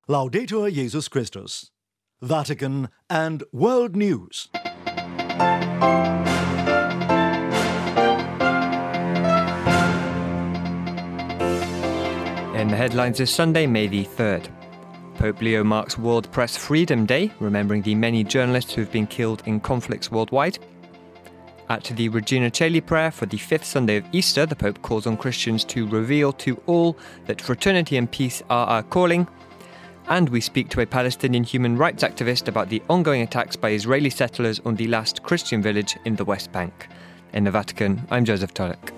Laudetur Jesus Christus. Vatican and World News. In the headlines this Sunday, May the 3rd. Pope Leo marks World Press Freedom Day, remembering the many journalists who have been killed in conflicts worldwide. At the Regina Coeli prayer for the 5th Sunday of Easter, the Pope calls on Christians to reveal to all that fraternity and peace are our calling. And we speak to a Palestinian human rights activist about the ongoing attacks by Israeli settlers on the last Christian village in the West Bank. In the Vatican, I'm Joseph Tulloch.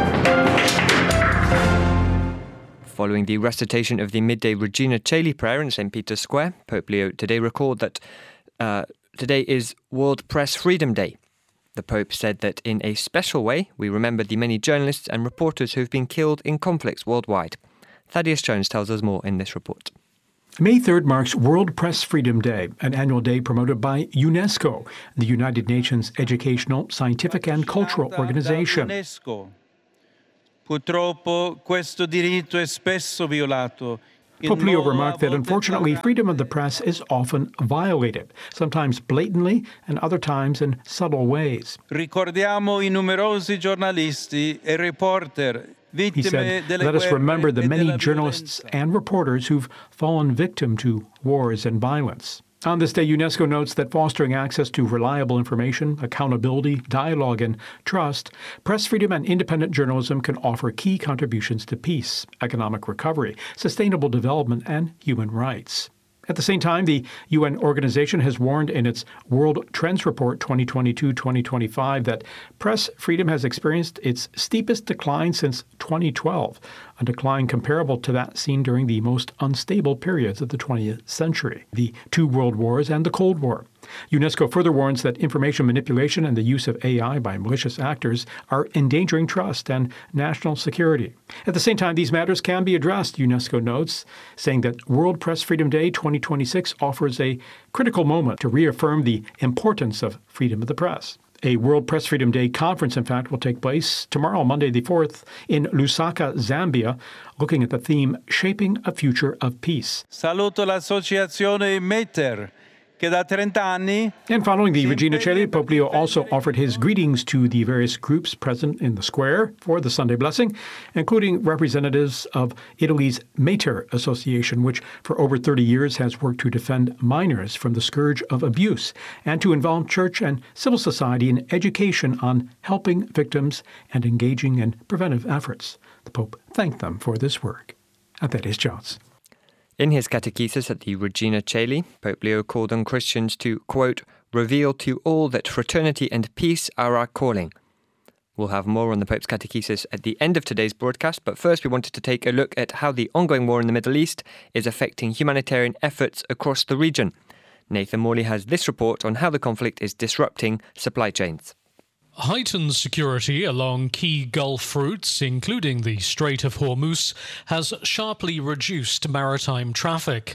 Following the recitation of the midday Regina Coeli prayer in St. Peter's Square, Pope Leo today recalled that today is World Press Freedom Day. The Pope said that in a special way, we remember the many journalists and reporters who have been killed in conflicts worldwide. Thaddeus Jones tells us more in this report. May 3rd marks World Press Freedom Day, an annual day promoted by UNESCO, the United Nations educational, scientific and cultural organization. Purtroppo questo diritto è spesso violato. Pope Leo remarked that unfortunately freedom of the press is often violated, sometimes blatantly and other times in subtle ways. Ricordiamo I numerosi giornalisti e reporter. He said, let us remember the many journalists and reporters who've fallen victim to wars and violence. On this day, UNESCO notes that fostering access to reliable information, accountability, dialogue, and trust, press freedom and independent journalism can offer key contributions to peace, economic recovery, sustainable development, and human rights. At the same time, the UN organization has warned in its World Trends Report 2022-2025 that press freedom has experienced its steepest decline since 2012, a decline comparable to that seen during the most unstable periods of the 20th century, the two world wars and the Cold War. UNESCO further warns that information manipulation and the use of AI by malicious actors are endangering trust and national security. At the same time, these matters can be addressed, UNESCO notes, saying that World Press Freedom Day 2026 offers a critical moment to reaffirm the importance of freedom of the press. A World Press Freedom Day conference, in fact, will take place tomorrow, Monday the 4th, in Lusaka, Zambia, looking at the theme, Shaping a Future of Peace. Saluto l'associazione Meter. And following the Regina Coeli, Pope Leo also offered his greetings to the various groups present in the square for the Sunday blessing, including representatives of Italy's Mater Association, which for over 30 years has worked to defend minors from the scourge of abuse and to involve church and civil society in education on helping victims and engaging in preventive efforts. The Pope thanked them for this work. Thaddeus Jones. In his catechesis at the Regina Coeli, Pope Leo called on Christians to, quote, reveal to all that fraternity and peace are our calling. We'll have more on the Pope's catechesis at the end of today's broadcast, but first we wanted to take a look at how the ongoing war in the Middle East is affecting humanitarian efforts across the region. Nathan Morley has this report on how the conflict is disrupting supply chains. Heightened security along key Gulf routes, including the Strait of Hormuz, has sharply reduced maritime traffic.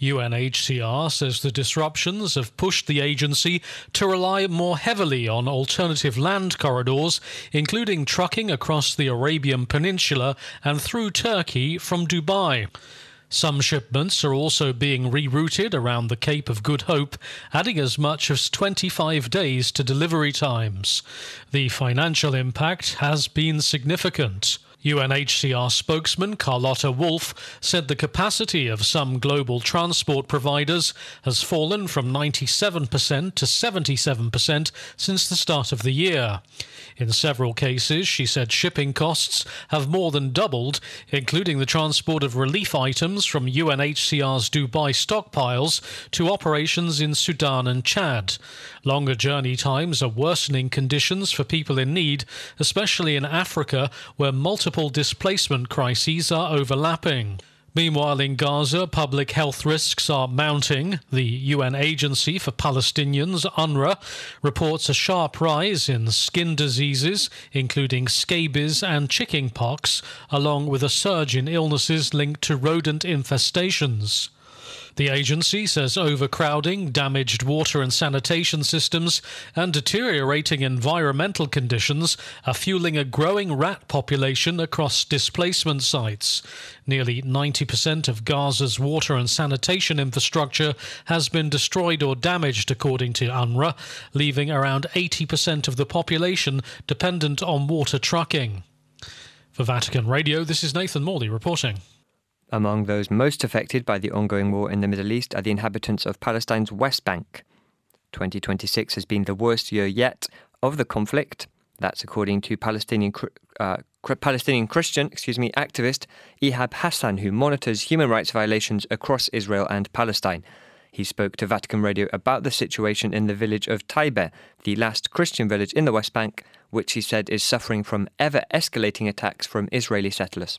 UNHCR says the disruptions have pushed the agency to rely more heavily on alternative land corridors, including trucking across the Arabian Peninsula and through Turkey from Dubai. Some shipments are also being rerouted around the Cape of Good Hope, adding as much as 25 days to delivery times. The financial impact has been significant. UNHCR spokesman Carlotta Wolf said the capacity of some global transport providers has fallen from 97% to 77% since the start of the year. In several cases, she said shipping costs have more than doubled, including the transport of relief items from UNHCR's Dubai stockpiles to operations in Sudan and Chad. Longer journey times are worsening conditions for people in need, especially in Africa, where multiple displacement crises are overlapping. Meanwhile, in Gaza, public health risks are mounting. The UN Agency for Palestinians, UNRWA, reports a sharp rise in skin diseases, including scabies and chickenpox, along with a surge in illnesses linked to rodent infestations. The agency says overcrowding, damaged water and sanitation systems, and deteriorating environmental conditions are fueling a growing rat population across displacement sites. Nearly 90% of Gaza's water and sanitation infrastructure has been destroyed or damaged, according to UNRWA, leaving around 80% of the population dependent on water trucking. For Vatican Radio, this is Nathan Morley reporting. Among those most affected by the ongoing war in the Middle East are the inhabitants of Palestine's West Bank. 2026 has been the worst year yet of the conflict. That's according to Palestinian Christian activist Ihab Hassan, who monitors human rights violations across Israel and Palestine. He spoke to Vatican Radio about the situation in the village of Taibe, the last Christian village in the West Bank, which he said is suffering from ever-escalating attacks from Israeli settlers.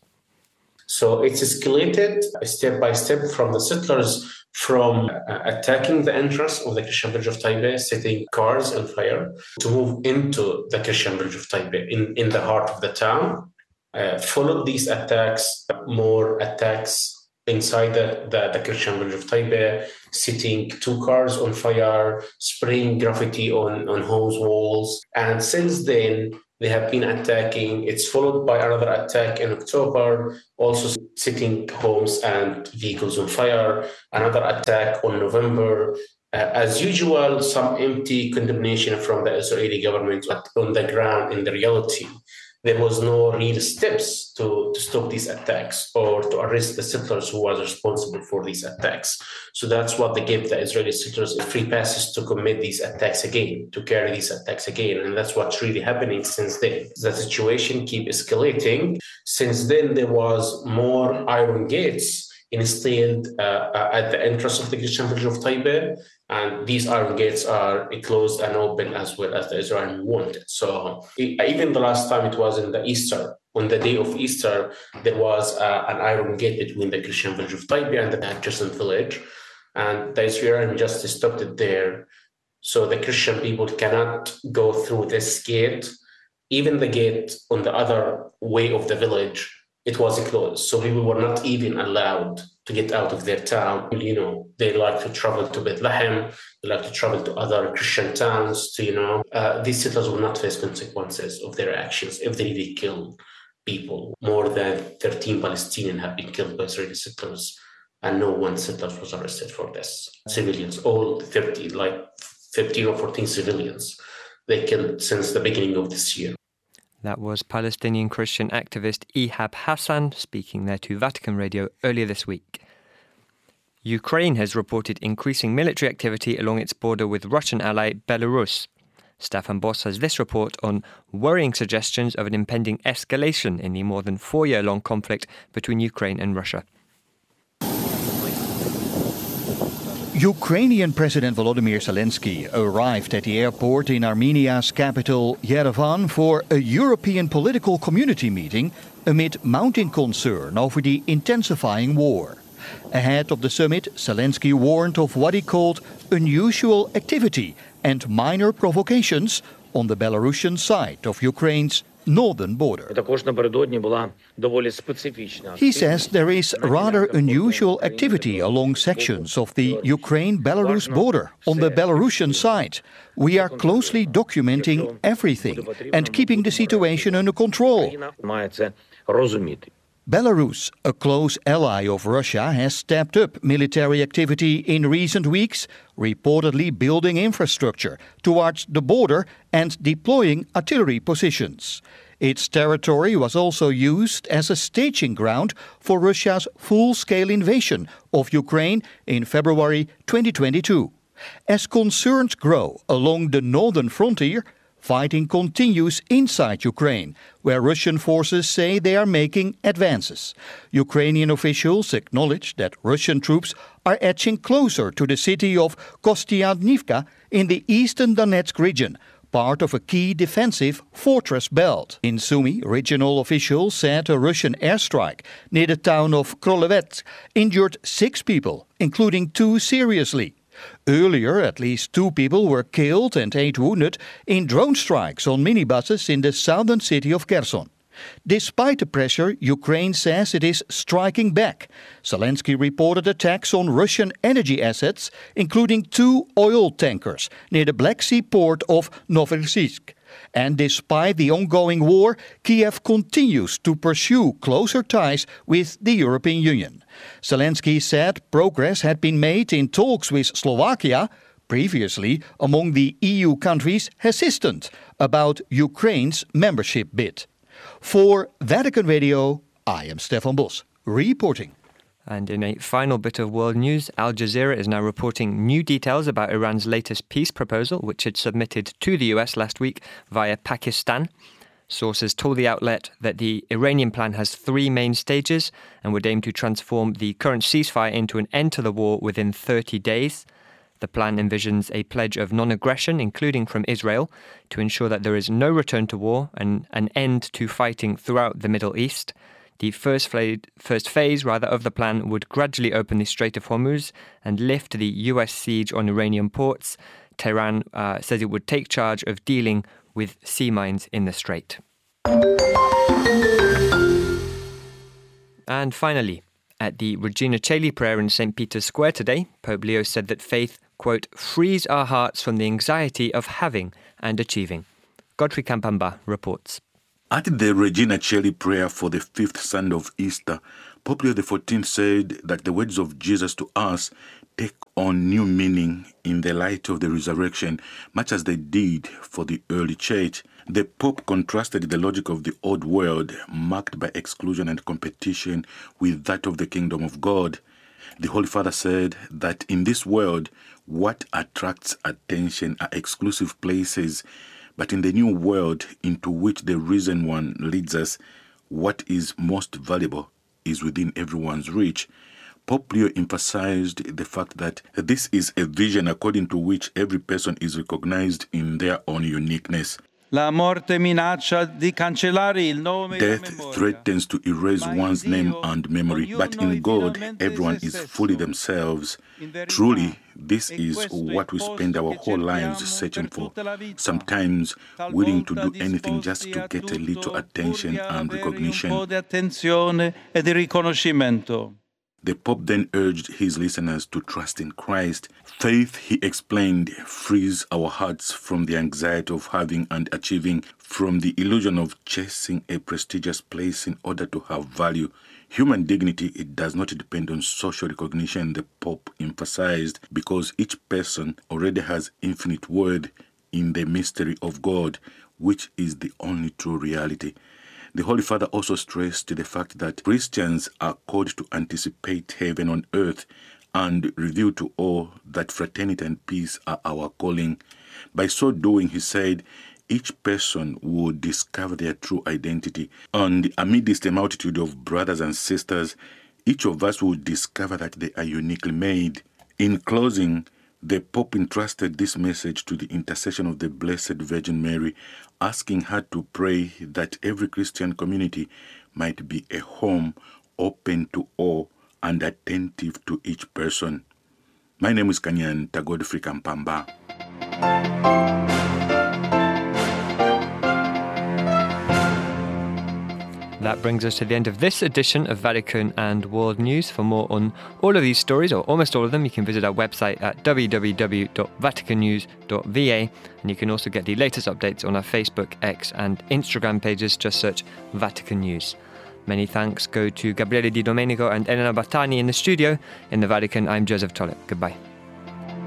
So it's escalated step by step from the settlers from attacking the entrance of the Christian village of Taibe, setting cars on fire, to move into the Christian village of Taibe in the heart of the town. Followed these attacks, more attacks inside the Christian village of Taibe, setting 2 cars on fire, spraying graffiti on homes' walls. And since then, they have been attacking. It's followed by another attack in October, also setting homes and vehicles on fire. Another attack on November. As usual, some empty condemnation from the Israeli government, but on the ground, in the reality, there was no real steps to stop these attacks or to arrest the settlers who was responsible for these attacks. So that's what they gave the Israeli settlers free passes to commit these attacks again, to carry these attacks again. And that's what's really happening since then. The situation keeps escalating. Since then, there was more iron gates installed at the entrance of the Christian village of Taibe. And these iron gates are closed and open as well as the Israelis wanted. So even the last time it was in the Easter, on the day of Easter, there was an iron gate between the Christian village of Taibe and the adjacent village. And the Israelis just stopped it there. So the Christian people cannot go through this gate. Even the gate on the other way of the village, it was closed. So people were not even allowed to get out of their town. You know, they like to travel to Bethlehem. They like to travel to other Christian towns to, these settlers will not face consequences of their actions if they really kill people. More than 13 Palestinians have been killed by Israeli settlers, and no one settler was arrested for this. Civilians, all 13 or 14 civilians they killed since the beginning of this year. That was Palestinian Christian activist Ihab Hassan speaking there to Vatican Radio earlier this week. Ukraine has reported increasing military activity along its border with Russian ally Belarus. Stefan Boss has this report on worrying suggestions of an impending escalation in the more than 4-year-long conflict between Ukraine and Russia. Ukrainian President Volodymyr Zelensky arrived at the airport in Armenia's capital Yerevan for a European political community meeting amid mounting concern over the intensifying war. Ahead of the summit, Zelensky warned of what he called unusual activity and minor provocations on the Belarusian side of Ukraine's northern border. He says there is rather unusual activity along sections of the Ukraine-Belarus border on the Belarusian side. We are closely documenting everything and keeping the situation under control. Belarus, a close ally of Russia, has stepped up military activity in recent weeks, reportedly building infrastructure towards the border and deploying artillery positions. Its territory was also used as a staging ground for Russia's full-scale invasion of Ukraine in February 2022. As concerns grow along the northern frontier, fighting continues inside Ukraine, where Russian forces say they are making advances. Ukrainian officials acknowledge that Russian troops are edging closer to the city of Kostyantynivka in the eastern Donetsk region, part of a key defensive fortress belt. In Sumy, regional officials said a Russian airstrike near the town of Krolevets injured 6 people, including 2 seriously. Earlier, at least 2 people were killed and 8 wounded in drone strikes on minibuses in the southern city of Kherson. Despite the pressure, Ukraine says it is striking back. Zelensky reported attacks on Russian energy assets, including 2 oil tankers near the Black Sea port of Novorossiysk. And despite the ongoing war, Kiev continues to pursue closer ties with the European Union. Zelensky said progress had been made in talks with Slovakia, previously among the EU countries hesitant about Ukraine's membership bid. For Vatican Radio, I am Stefan Bos, reporting. And in a final bit of world news, Al Jazeera is now reporting new details about Iran's latest peace proposal, which it submitted to the US last week via Pakistan. Sources told the outlet that the Iranian plan has 3 main stages and would aim to transform the current ceasefire into an end to the war within 30 days. The plan envisions a pledge of non-aggression, including from Israel, to ensure that there is no return to war and an end to fighting throughout the Middle East. The first phase of the plan would gradually open the Strait of Hormuz and lift the US siege on Iranian ports. Tehran says it would take charge of dealing with sea mines in the strait. And finally, at the Regina Coeli prayer in St. Peter's Square today, Pope Leo said that faith, quote, frees our hearts from the anxiety of having and achieving. Godfrey Kampamba reports. At the Regina Coeli prayer for the 5th Sunday of Easter, Pope Leo XIV said that the words of Jesus to us take on new meaning in the light of the resurrection, much as they did for the early church. The Pope contrasted the logic of the old world, marked by exclusion and competition, with that of the kingdom of God. The Holy Father said that in this world, what attracts attention are exclusive places, but in the new world into which the risen one leads us, what is most valuable is within everyone's reach. Pope Leo emphasized the fact that this is a vision according to which every person is recognized in their own uniqueness. Death threatens to erase one's name and memory, but in God, everyone is fully themselves. Truly, this is what we spend our whole lives searching for, sometimes willing to do anything just to get a little attention and recognition. The Pope then urged his listeners to trust in Christ. Faith, he explained, frees our hearts from the anxiety of having and achieving, from the illusion of chasing a prestigious place in order to have value. Human dignity, it does not depend on social recognition, the Pope emphasized, because each person already has infinite worth in the mystery of God, which is the only true reality. The Holy Father also stressed the fact that Christians are called to anticipate heaven on earth and reveal to all that fraternity and peace are our calling. By so doing, he said, each person will discover their true identity, and amidst a multitude of brothers and sisters, each of us will discover that they are uniquely made. In closing, the Pope entrusted this message to the intercession of the Blessed Virgin Mary, asking her to pray that every Christian community might be a home open to all and attentive to each person. My name is Kanyan Godfrey Kampamba. That brings us to the end of this edition of Vatican and World News. For more on all of these stories, or almost all of them, you can visit our website at www.vaticannews.va, and you can also get the latest updates on our Facebook, X and Instagram pages. Just search Vatican News. Many thanks go to Gabriele Di Domenico and Elena Battani in the studio. In the Vatican, I'm Joseph Tollett. Goodbye.